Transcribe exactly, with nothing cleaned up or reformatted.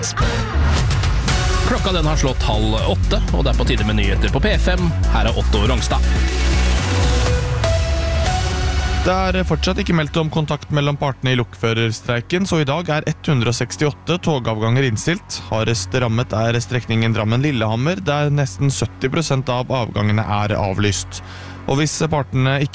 Klokka den har slått halv åtte, og det er på tide med nyheter på P fem. Her er Otto Rongstad. Det er fortsatt ikke meldt om kontakt mellom partene i lokførerstreiken, så i dag er ett hundre sekstiåtte togavganger innstilt. Hardest rammet er strekningen Drammen-Lillehammer, der nesten sytti prosent av avgangene er avlyst. Og hvis partene ikke